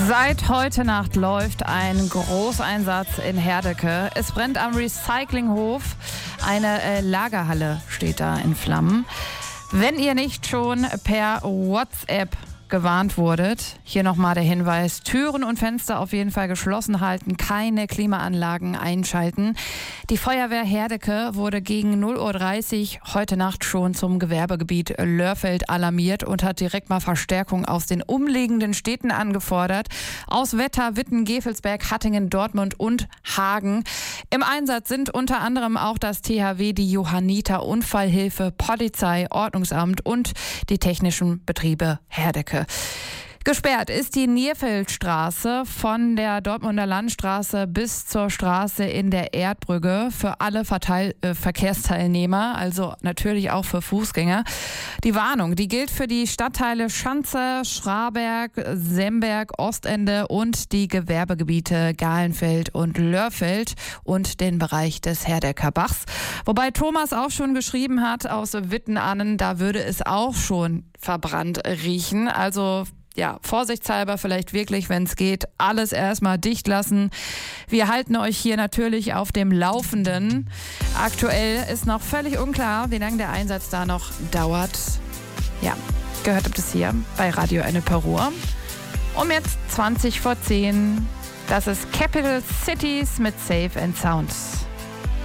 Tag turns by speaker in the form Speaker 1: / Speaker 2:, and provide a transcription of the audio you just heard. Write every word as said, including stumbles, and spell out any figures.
Speaker 1: Seit heute Nacht läuft ein Großeinsatz in Herdecke. Es brennt am Recyclinghof. Eine äh, Lagerhalle steht da in Flammen. Wenn ihr nicht schon per WhatsApp gewarnt wurdet, hier nochmal der Hinweis: Türen und Fenster auf jeden Fall geschlossen halten, keine Klimaanlagen einschalten. Die Feuerwehr Herdecke wurde gegen null Uhr dreißig heute Nacht schon zum Gewerbegebiet Lörfeld alarmiert und hat direkt mal Verstärkung aus den umliegenden Städten angefordert. Aus Wetter, Witten, Gevelsberg, Hattingen, Dortmund und Hagen. Im Einsatz sind unter anderem auch das T H W, die Johanniter Unfallhilfe, Polizei, Ordnungsamt und die technischen Betriebe Herdecke. Gesperrt ist die Nierfeldstraße von der Dortmunder Landstraße bis zur Straße in der Erdbrücke für alle Verteil- äh, Verkehrsteilnehmer, also natürlich auch für Fußgänger. Die Warnung, die gilt für die Stadtteile Schanze, Schraberg, Semberg, Ostende und die Gewerbegebiete Galenfeld und Lörfeld und den Bereich des Herdecker Bachs. Wobei Thomas auch schon geschrieben hat aus Wittenannen, da würde es auch schon verbrannt riechen. Also ja, vorsichtshalber vielleicht wirklich, wenn es geht, alles erstmal dicht lassen. Wir halten euch hier natürlich auf dem Laufenden. Aktuell ist noch völlig unklar, wie lange der Einsatz da noch dauert. Ja, gehört habt es hier bei Radio Ennepe Ruhr. Um jetzt zwanzig vor zehn. Das ist Capital Cities mit Safe and Sound.